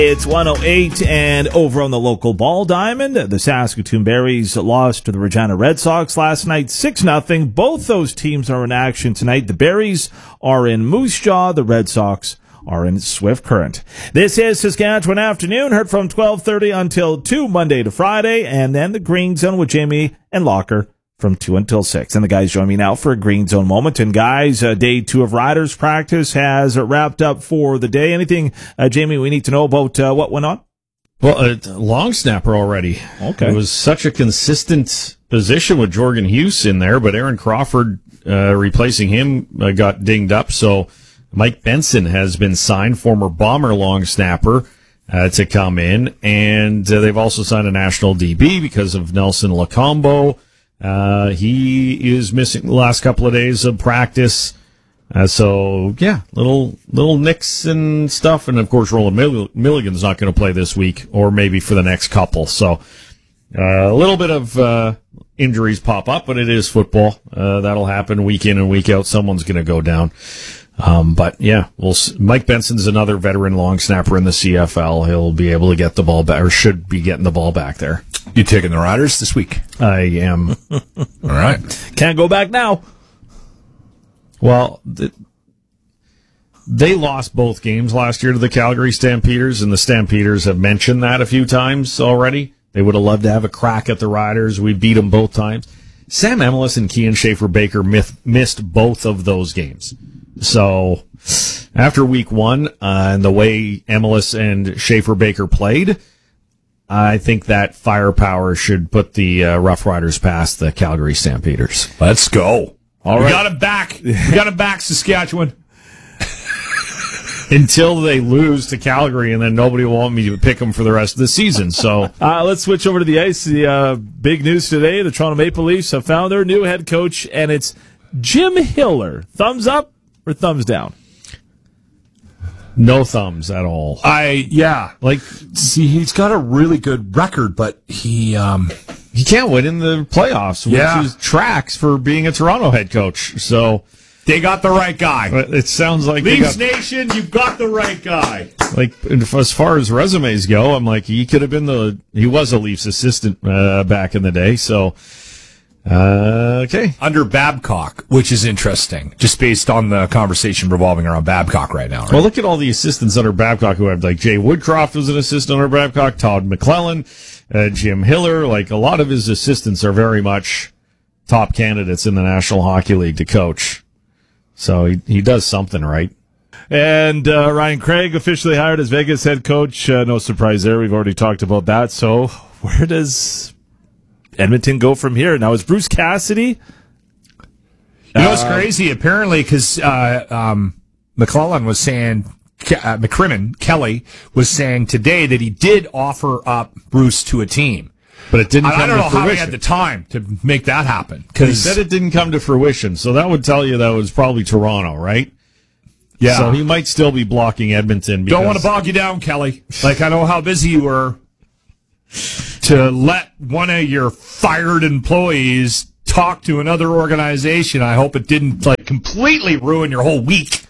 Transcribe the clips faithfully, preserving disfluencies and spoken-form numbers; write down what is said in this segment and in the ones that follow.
It's one oh eight, and over on the local ball diamond, the Saskatoon Berries lost to the Regina Red Sox last night, six nothing. Both those teams are in action tonight. The Berries are in Moose Jaw. The Red Sox are in Swift Current. This is Saskatchewan Afternoon, heard from twelve thirty until two, Monday to Friday, and then the Green Zone with Jamie and Locker from two until six. And the guys join me now for a Green Zone moment. And guys, uh, day two of Riders practice has uh, wrapped up for the day. Anything, uh, Jamie, we need to know about uh, what went on? Well, a long snapper already. Okay. It was such a consistent position with Jorgen Hughes in there, but Aaron Crawford uh, replacing him uh, got dinged up. So Mike Benson has been signed, former Bomber long snapper, uh, to come in. And uh, they've also signed a national D B because of Nelson Lacombo. Uh, he is missing the last couple of days of practice. Uh, so, yeah, little little nicks and stuff. And, of course, Roland Mill- Milligan's not going to play this week or maybe for the next couple. So, uh, a little bit of uh, injuries pop up, but it is football. Uh, that'll happen week in and week out. Someone's going to go down. Um, but, yeah, we'll s- Mike Benson's another veteran long snapper in the C F L. He'll be able to get the ball back, or should be getting the ball back there. You taking the Riders this week? I am. All right. Can't go back now. Well, the, they lost both games last year to the Calgary Stampeders, and the Stampeders have mentioned that a few times already. They would have loved to have a crack at the Riders. We beat them both times. Sam Emilus and Kean Schaefer-Baker myth, missed both of those games. So after week one, uh, and the way Emilus and Schaefer-Baker played, I think that firepower should put the uh, Rough Riders past the Calgary Stampeders. Let's go. All we right. got it back. We got it back, Saskatchewan. Until they lose to Calgary, and then nobody will want me to pick them for the rest of the season. So Uh, let's switch over to the ice. The uh, big news today, the Toronto Maple Leafs have found their new head coach, and it's Jim Hiller. Thumbs up or thumbs down? no thumbs at all. I, yeah. Like, See, he's got a really good record, but he, um, he can't win in the playoffs, which Yeah. is tracks for being a Toronto head coach. So they got the right guy. but it sounds like they Leafs got, Nation, you've got the right guy. like as far as resumes go, I'm like he could have been the he was a Leafs assistant uh, back in the day. So uh, okay, Under Babcock, which is interesting, just based on the conversation revolving around Babcock right now. Right? well look at all the assistants under Babcock who have like Jay Woodcroft was an assistant under Babcock, Todd McClellan, uh, Jim Hiller. Like a lot of his assistants are very much top candidates in the National Hockey League to coach. So he he does something right. And uh, Ryan Craig officially hired as Vegas head coach. Uh, no surprise there. We've already talked about that. So where does Edmonton go from here? Now, is Bruce Cassidy? You know what's crazy? Apparently, because uh, um, McClellan was saying, uh, McCrimmon, Kelly, was saying today that he did offer up Bruce to a team. But it didn't come I, I don't to know fruition. how he had the time to make that happen. He Because said it didn't come to fruition, so that would tell you that was probably Toronto, right? yeah, So he might still be blocking Edmonton. Because don't want to bog you down, Kelly. Like, I know how busy you were to let one of your fired employees talk to another organization. I hope it didn't like completely ruin your whole week.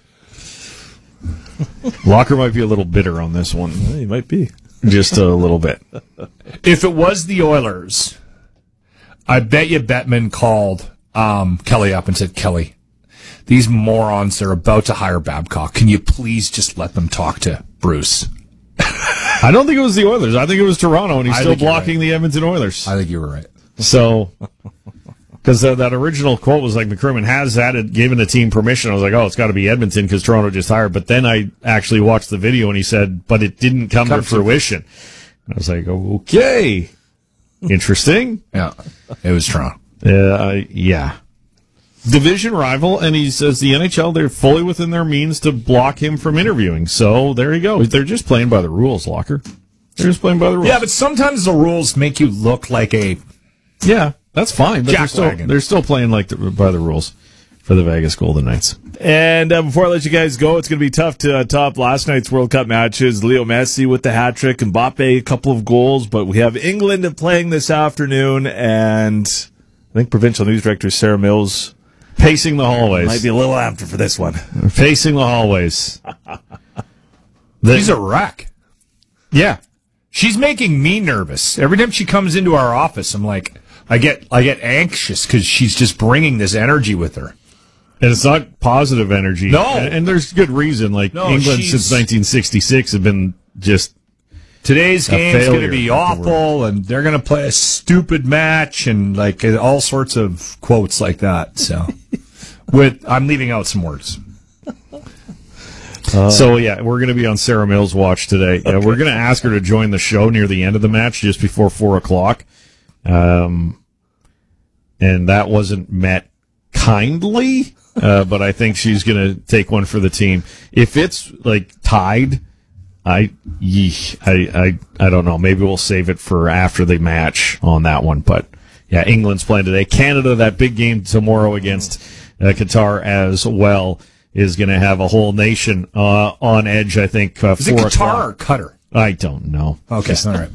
Locker might be a little bitter on this one. Well, he might be. Just a little bit. If it was the Oilers, I bet you Bettman called um, Kelly up and said, Kelly, these morons are about to hire Babcock. Can you please just let them talk to Bruce? I don't think it was the Oilers. I think it was Toronto, and he's I still think you're blocking the Edmonton Oilers. I think you were right. So, because uh, that original quote was like, McCrimmon has added, given the team permission. I was like, oh, it's got to be Edmonton because Toronto just hired. But then I actually watched the video, and he said, but it didn't come, Come to to- fruition. I was like, okay, interesting. Yeah, it was Toronto. Uh, yeah. Division rival, and he says the N H L, they're fully within their means to block him from interviewing. So there you go. They're just playing by the rules, Locker. They're just playing by the rules. Yeah, but sometimes the rules make you look like a yeah, that's fine. But they're still, Jackwagon. they're still playing like the, by the rules for the Vegas Golden Knights. And uh, before I let you guys go, it's going to be tough to uh, top last night's World Cup matches. Leo Messi with the hat trick, Mbappe a couple of goals, but we have England playing this afternoon, and I think Provincial News Director Sarah Mills Pacing the hallways. might be a little after for this one. Pacing the hallways. The- he's a wreck. Yeah. She's making me nervous. Every time she comes into our office, I'm like, I get, I get anxious because she's just bringing this energy with her. And it's not positive energy. No. And, and there's good reason. Like, No, England she's- since nineteen sixty-six have been just... Today's A game's going to failure be at the awful, and they're going to play a stupid match, and like all sorts of quotes like that. So, with I'm leaving out some words. Uh, so, yeah, we're going to be on Sarah Mills' watch today. Okay. Uh, we're going to ask her to join the show near the end of the match, just before four o'clock. Um, and that wasn't met kindly, uh, but I think she's going to take one for the team. If it's, like, tied... I, yee, I, I, I don't know. Maybe we'll save it for after the match on that one. But yeah, England's playing today. Canada, that big game tomorrow against uh, Qatar as well, is going to have a whole nation uh, on edge. I think. Uh, Is it Qatar or Qatar? I don't know. Okay, all right.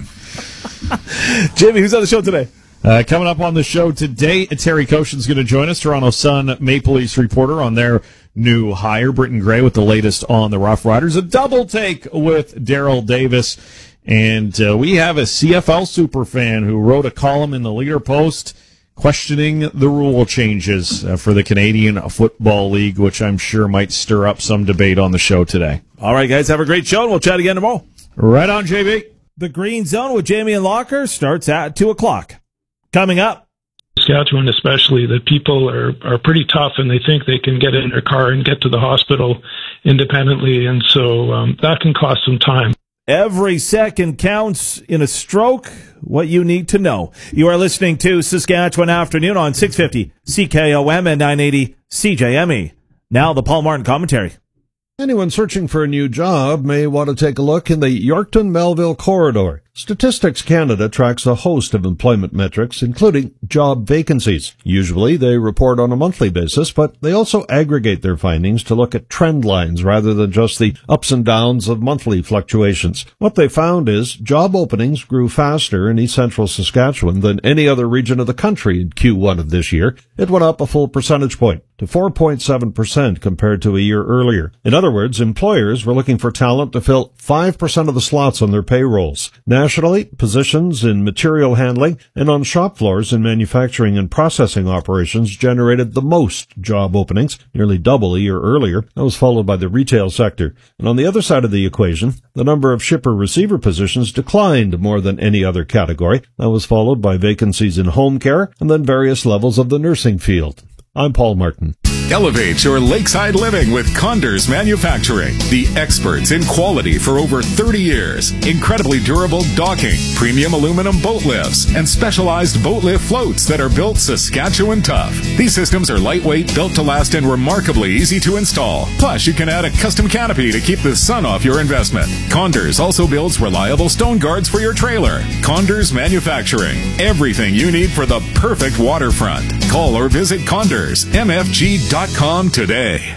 Jamie, who's on the show today? Uh, coming up on the show today, Terry Koshin's going to join us, Toronto Sun Maple Leafs reporter, on their new hire. Britton Gray with the latest on the Rough Riders. A double take with Daryl Davis. And uh, we have a C F L superfan who wrote a column in the Leader Post questioning the rule changes uh, for the Canadian Football League, which I'm sure might stir up some debate on the show today. All right, guys, have a great show, and we'll chat again tomorrow. Right on, J B. The Green Zone with Jamie and Locker starts at two o'clock. Coming up. Saskatchewan especially, that people are, are pretty tough and they think they can get in their car and get to the hospital independently, and so um, that can cost some time. Every second counts in a stroke. What you need to know. You are listening to Saskatchewan Afternoon on six fifty C K O M and nine eighty C J M E. Now the Paul Martin commentary. Anyone searching for a new job may want to take a look in the Yorkton-Melville corridor. Statistics Canada tracks a host of employment metrics, including job vacancies. Usually they report on a monthly basis, but they also aggregate their findings to look at trend lines rather than just the ups and downs of monthly fluctuations. What they found is job openings grew faster in East Central Saskatchewan than any other region of the country in Q one of this year. It went up a full percentage point to four point seven percent compared to a year earlier. In other words, employers were looking for talent to fill five percent of the slots on their payrolls. Nationally, positions in material handling and on shop floors in manufacturing and processing operations generated the most job openings, nearly double a year earlier. That was followed by the retail sector. And on the other side of the equation, the number of shipper-receiver positions declined more than any other category. That was followed by vacancies in home care and then various levels of the nursing field. I'm Paul Martin. Elevate your lakeside living with Condors Manufacturing, the experts in quality for over thirty years. Incredibly durable docking, premium aluminum boat lifts, and specialized boat lift floats that are built Saskatchewan tough. These systems are lightweight, built to last, and remarkably easy to install. Plus, you can add a custom canopy to keep the sun off your investment. Condors also builds reliable stone guards for your trailer. Condors Manufacturing, everything you need for the perfect waterfront. Call or visit Condors M F G dot com today.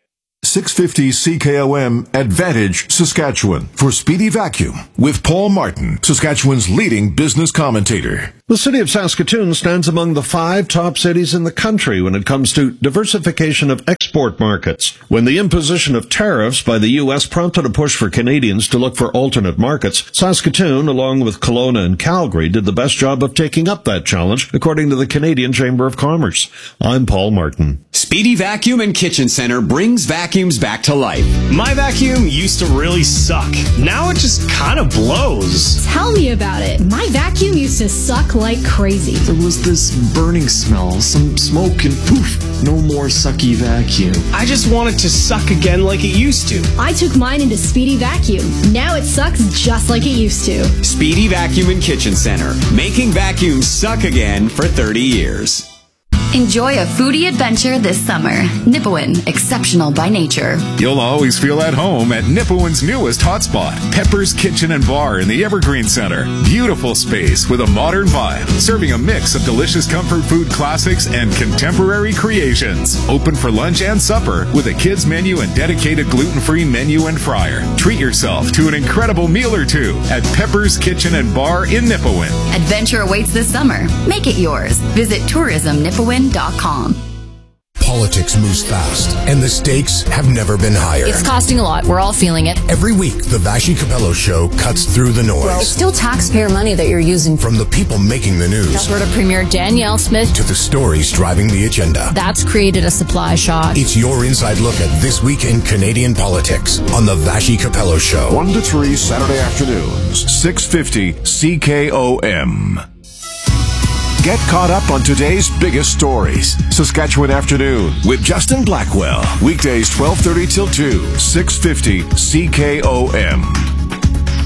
six fifty C K O M Advantage Saskatchewan for Speedy Vacuum with Paul Martin, Saskatchewan's leading business commentator. The city of Saskatoon stands among the five top cities in the country when it comes to diversification of export markets. When the imposition of tariffs by the U S prompted a push for Canadians to look for alternate markets, Saskatoon, along with Kelowna and Calgary, did the best job of taking up that challenge, according to the Canadian Chamber of Commerce. I'm Paul Martin. Speedy Vacuum and Kitchen Center brings vacuums back to life. My vacuum used to really suck. Now it just kind of blows. Tell me about it. My vacuum used to suck like crazy. There was this burning smell, some smoke, and poof, no more sucky vacuum. I just want it to suck again like it used to. I took mine into Speedy Vacuum. Now it sucks just like it used to. Speedy Vacuum and Kitchen Center, making vacuums suck again for thirty years. Enjoy a foodie adventure this summer. Nipawin, exceptional by nature. You'll always feel at home at Nipawin's newest hotspot, Pepper's Kitchen and Bar in the Evergreen Center. Beautiful space with a modern vibe, serving a mix of delicious comfort food classics and contemporary creations. Open for lunch and supper with a kids menu and dedicated gluten-free menu and fryer. Treat yourself to an incredible meal or two at Pepper's Kitchen and Bar in Nipawin. Adventure awaits this summer. Make it yours. Visit tourism nipawin dot com. Politics moves fast, and the stakes have never been higher. It's costing a lot. We're all feeling it. Every week, the Vashi Capello Show cuts through the noise. It's still taxpayer money that you're using. From the people making the news. Alberta Premier Danielle Smith. To the stories driving the agenda. That's created a supply shock. It's your inside look at this week in Canadian politics on the Vashi Capello Show. one to three Saturday afternoons, six fifty C K O M. Get caught up on today's biggest stories. Saskatchewan Afternoon with Justin Blackwell. Weekdays twelve thirty till two, six fifty C K O M.